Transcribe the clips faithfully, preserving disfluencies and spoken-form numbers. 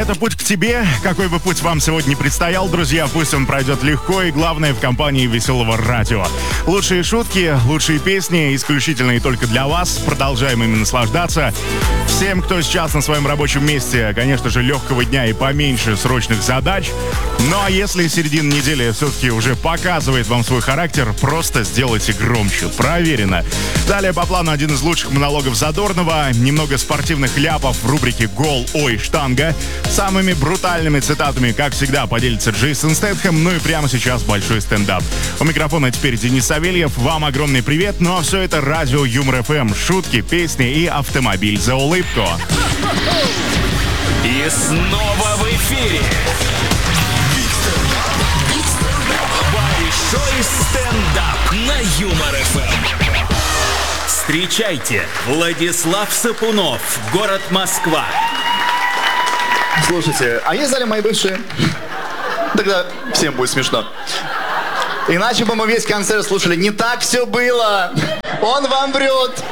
Это путь к тебе. Какой бы путь вам сегодня не предстоял, друзья, пусть он пройдет легко и, главное, в компании веселого радио. Лучшие шутки, лучшие песни, исключительно и только для вас. Продолжаем ими наслаждаться. Всем, кто сейчас на своем рабочем месте, конечно же, легкого дня и поменьше срочных задач. Ну а если середина недели все-таки уже показывает вам свой характер, просто сделайте громче. Проверено. Далее по плану один из лучших монологов Задорнова. Немного спортивных ляпов в рубрике «Гол, ой, штанга». Самыми брутальными цитатами, как всегда, поделится Джейсон Стэтхэм. Ну и прямо сейчас большой стендап. У микрофона теперь Денис Савельев. Вам огромный привет. Ну а все это радио Юмор эф эм. Шутки, песни и автомобиль за улыбку. И снова в эфире большой стендап на Юмор эф эм. Встречайте, Владислав Сапунов, город Москва. Слушайте, а есть в зале мои бывшие? Тогда всем будет смешно. Иначе бы мы весь концерт слушали. Не так все было. Он вам врет.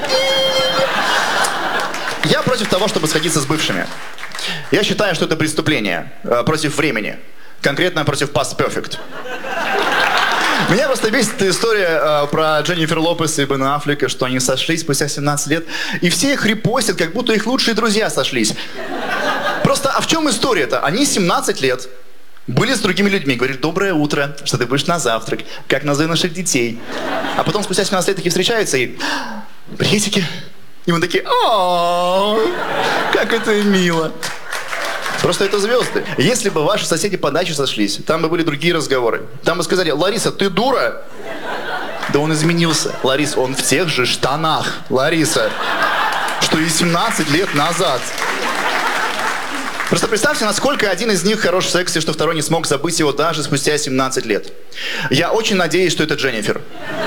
Я против того, чтобы сходиться с бывшими. Я считаю, что это преступление э, против времени. Конкретно против Past Perfect. Меня просто бесит эта история э, про Дженнифер Лопес и Бена Аффлека, что они сошлись спустя семнадцать лет, и все их репостят, как будто их лучшие друзья сошлись. Просто, а в чем история-то? Они семнадцать лет были с другими людьми, говорят: доброе утро, что ты будешь на завтрак, как назови наших детей. А потом спустя семнадцать лет такие встречаются и: приветики. И мы такие: о, как это мило. Просто это звезды. Если бы ваши соседи по даче сошлись, там бы были другие разговоры. Там бы сказали: Лариса, ты дура? Да он изменился. Лариса, он в тех же штанах. Лариса, что и семнадцать лет назад. Просто представьте, насколько один из них хорош в сексе, что второй не смог забыть его даже спустя семнадцать лет. Я очень надеюсь, что это Дженнифер.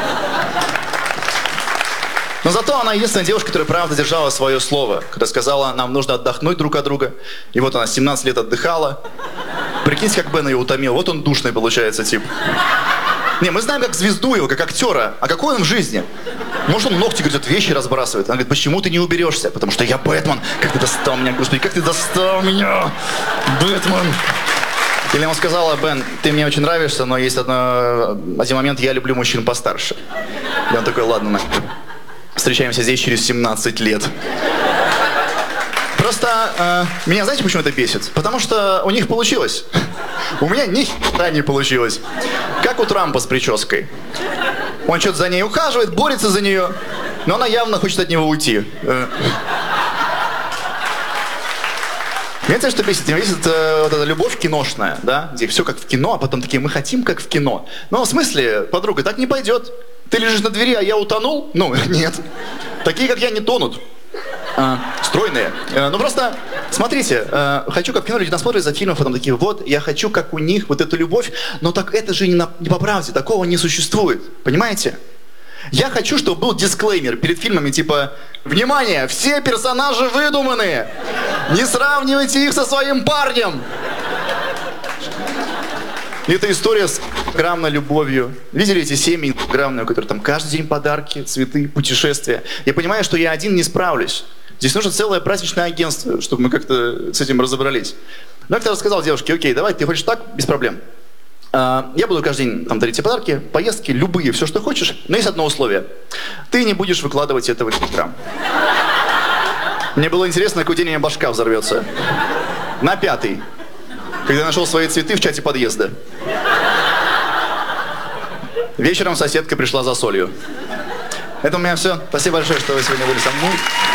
Но зато она единственная девушка, которая правда держала свое слово, когда сказала: нам нужно отдохнуть друг от друга. И вот она семнадцать лет отдыхала. Прикиньте, как Бен ее утомил. Вот он душный получается тип. Не, мы знаем как звезду его, как актера. А какой он в жизни? Может, он ногти грызет, вещи разбрасывает. Она говорит: почему ты не уберешься? Потому что я Бэтмен. Как ты достал меня, господи, как ты достал меня, Бэтмен. Или ему сказала: Бен, ты мне очень нравишься, но есть одно, один момент, я люблю мужчин постарше. И он такой: ладно, нахуй. Встречаемся здесь через семнадцать лет. Просто э, меня, знаете, почему это бесит? Потому что у них получилось. У меня ни хера не получилось. Как у Трампа с прической. Он что-то за ней ухаживает, борется за нее, но она явно хочет от него уйти. Меня, знаете, что бесит? Меня бесит э, вот эта любовь киношная, да? Где все как в кино, а потом такие: мы хотим как в кино. Ну, в смысле, подруга, так не пойдет. Ты лежишь на двери, а я утонул? Ну, нет. Такие, как я, не тонут. А, стройные. А, ну, просто, смотрите, а, хочу, как в кино, люди насмотрят за фильмов, потом такие: вот, я хочу, как у них, вот эту любовь, но так это же не, на, не по правде, такого не существует. Понимаете? Я хочу, чтобы был дисклеймер перед фильмами, типа: внимание, все персонажи выдуманные, не сравнивайте их со своим парнем. Это история с граммной любовью. Видели эти семьи граммные, у которых там каждый день подарки, цветы, путешествия? Я понимаю, что я один не справлюсь. Здесь нужно целое праздничное агентство, чтобы мы как-то с этим разобрались. Но я тогда сказал девушке: окей, давай, ты хочешь так, без проблем. Я буду каждый день там дарить тебе подарки, поездки, любые, все, что хочешь. Но есть одно условие. Ты не будешь выкладывать это в Инстаграм. Мне было интересно, какой день у меня башка взорвется. На пятый. Когда я нашел свои цветы в чате подъезда. Вечером соседка пришла за солью. Это у меня все. Спасибо большое, что вы сегодня были со мной.